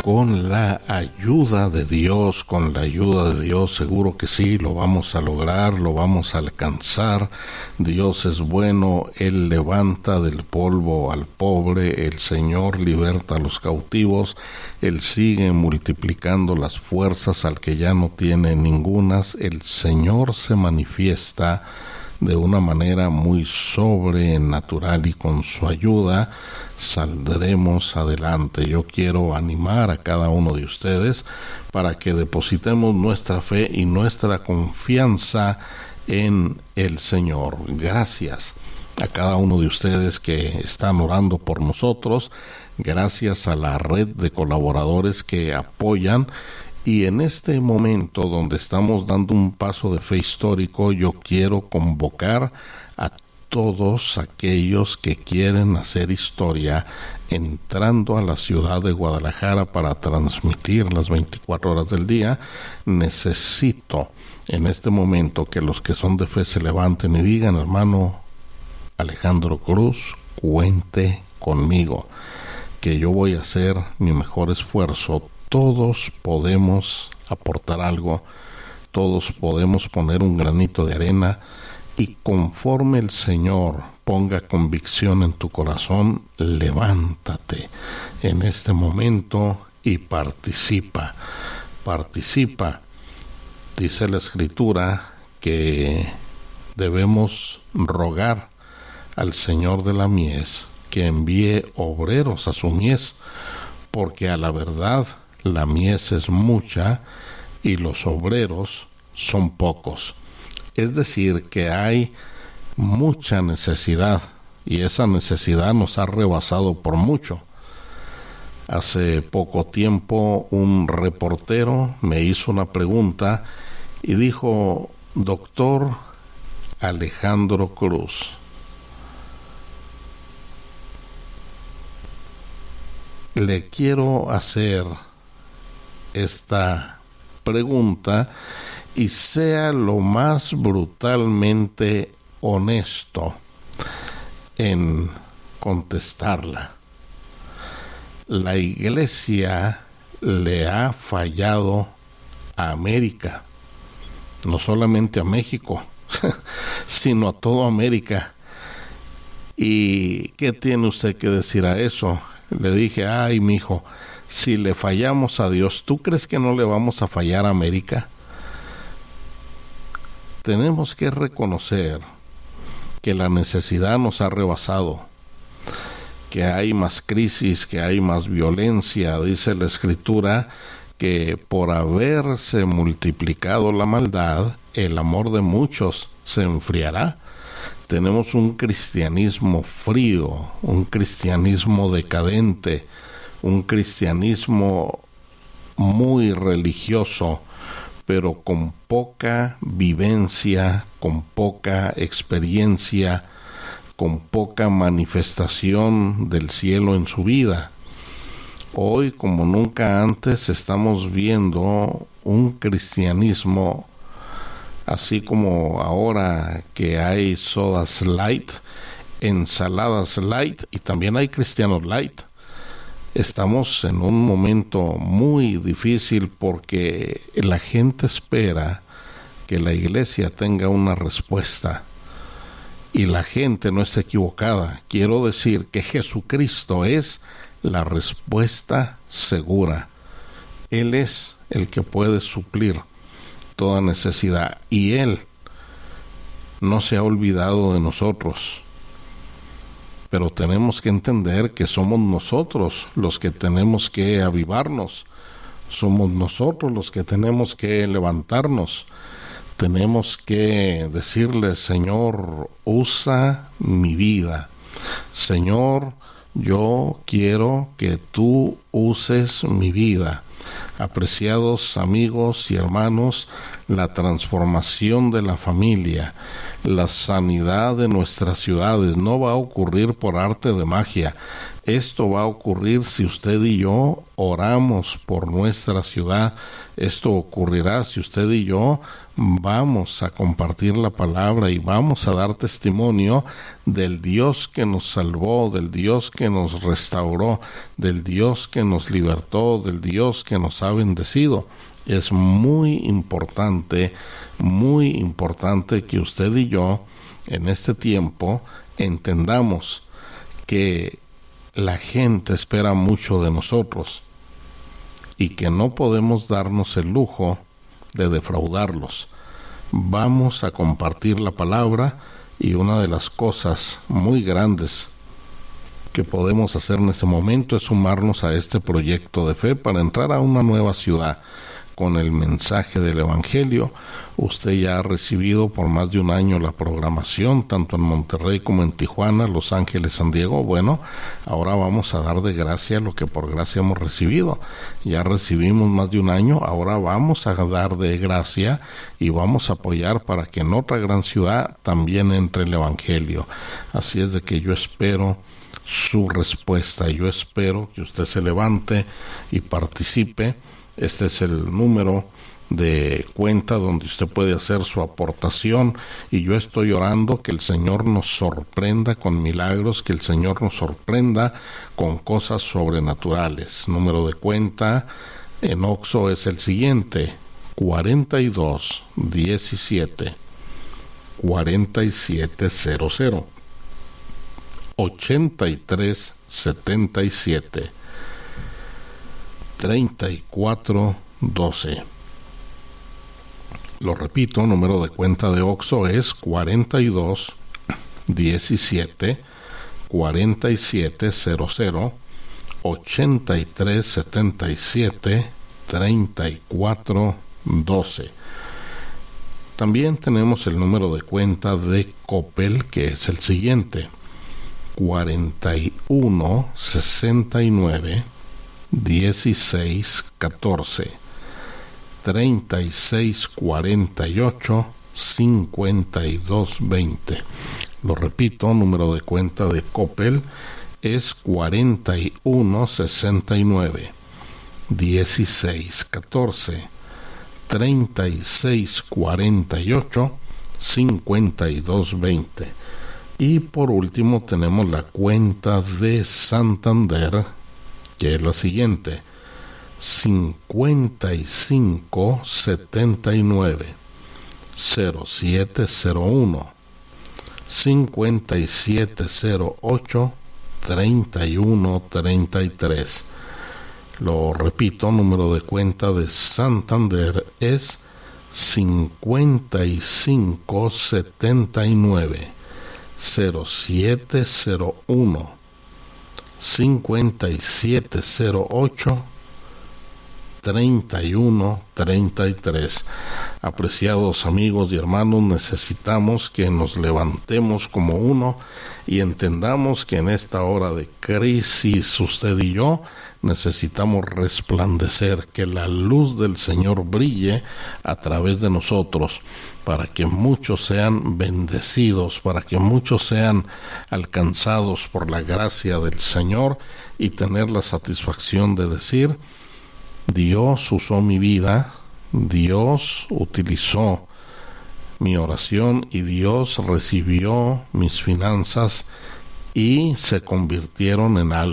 con la ayuda de Dios, seguro que sí, lo vamos a lograr, lo vamos a alcanzar. Dios es bueno, Él levanta del polvo al pobre, el Señor liberta a los cautivos, Él sigue multiplicando las fuerzas al que ya no tiene ningunas. El Señor se manifiesta de una manera muy sobrenatural y con su ayuda saldremos adelante. Yo quiero animar a cada uno de ustedes para que depositemos nuestra fe y nuestra confianza en el Señor. Gracias a cada uno de ustedes que están orando por nosotros, gracias a la red de colaboradores que apoyan. Y en este momento donde estamos dando un paso de fe histórico, yo quiero convocar a todos aquellos que quieren hacer historia entrando a la ciudad de Guadalajara para transmitir las 24 horas del día. Necesito en este momento que los que son de fe se levanten y digan: hermano Alejandro Cruz, cuente conmigo, que yo voy a hacer mi mejor esfuerzo. Todos podemos aportar algo, todos podemos poner un granito de arena, y conforme el Señor ponga convicción en tu corazón, levántate en este momento y participa. Dice la Escritura que debemos rogar al Señor de la mies que envíe obreros a su mies, porque a la verdad la mies es mucha y los obreros son pocos. Es decir, que hay mucha necesidad y esa necesidad nos ha rebasado por mucho. Hace poco tiempo un reportero me hizo una pregunta y dijo: doctor Alejandro Cruz, le quiero hacer esta pregunta y sea lo más brutalmente honesto en contestarla. La Iglesia le ha fallado a América, no solamente a México, sino a toda América. ¿Y qué tiene usted que decir a eso? Le dije: ay, mijo, si le fallamos a Dios, ¿tú crees que no le vamos a fallar a América? Tenemos que reconocer que la necesidad nos ha rebasado, que hay más crisis, que hay más violencia. Dice la Escritura que por haberse multiplicado la maldad, el amor de muchos se enfriará. Tenemos un cristianismo frío, un cristianismo decadente, un cristianismo muy religioso, pero con poca vivencia, con poca experiencia, con poca manifestación del cielo en su vida. Hoy, como nunca antes, estamos viendo un cristianismo, así como ahora que hay sodas light, ensaladas light, y también hay cristianos light. Estamos en un momento muy difícil porque la gente espera que la iglesia tenga una respuesta. Y la gente no está equivocada. Quiero decir que Jesucristo es la respuesta segura. Él es el que puede suplir toda necesidad. Y Él no se ha olvidado de nosotros. Pero tenemos que entender que somos nosotros los que tenemos que avivarnos. Somos nosotros los que tenemos que levantarnos. Tenemos que decirle: Señor, usa mi vida. Señor, yo quiero que tú uses mi vida. Apreciados amigos y hermanos, la transformación de la familia, la sanidad de nuestras ciudades no va a ocurrir por arte de magia. Esto va a ocurrir si usted y yo oramos por nuestra ciudad. Esto ocurrirá si usted y yo vamos a compartir la palabra y vamos a dar testimonio del Dios que nos salvó, del Dios que nos restauró, del Dios que nos libertó, del Dios que nos ha bendecido. Es muy importante que usted y yo en este tiempo entendamos que la gente espera mucho de nosotros y que no podemos darnos el lujo de defraudarlos. Vamos a compartir la palabra, y una de las cosas muy grandes que podemos hacer en este momento es sumarnos a este proyecto de fe para entrar a una nueva ciudad con el mensaje del Evangelio. Usted ya ha recibido por más de un año la programación, tanto en Monterrey como en Tijuana, Los Ángeles, San Diego. Bueno, ahora vamos a dar de gracia lo que por gracia hemos recibido. Ya recibimos más de un año, ahora vamos a dar de gracia y vamos a apoyar para que en otra gran ciudad también entre el Evangelio. Así es de que yo espero su respuesta, yo espero que usted se levante y participe. Este es el número de cuenta donde usted puede hacer su aportación, y yo estoy orando que el Señor nos sorprenda con milagros, que el Señor nos sorprenda con cosas sobrenaturales. Número de cuenta en Oxxo es el siguiente: 42 17 4700 83 77 3412. Lo repito, número de cuenta de Oxxo es 42 17 4700 83 77 3412. También tenemos el número de cuenta de Coppel, que es el siguiente: 41 69 16 14 36 48 52 20. Lo repito, número de cuenta de Coppel es 41 69 16 14 36 48 52 20. Y por último tenemos la cuenta de Santander, que es la siguiente: 55 79 0701 5708 31 33. Lo repito, número de cuenta de Santander es 55 79 0701 5708 31 33. Apreciados amigos y hermanos, necesitamos que nos levantemos como uno y entendamos que en esta hora de crisis usted y yo necesitamos resplandecer, que la luz del Señor brille a través de nosotros, para que muchos sean bendecidos, para que muchos sean alcanzados por la gracia del Señor y tener la satisfacción de decir: Dios usó mi vida, Dios utilizó mi oración y Dios recibió mis finanzas y se convirtieron en algo